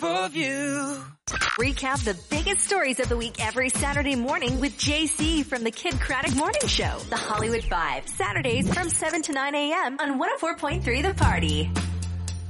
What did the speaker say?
of you. Recap the biggest stories of the week every Saturday morning with JC from the Kid Craddock Morning Show. The Hollywood Vibe. Saturdays from 7 to 9 a.m. on 104.3 The Party.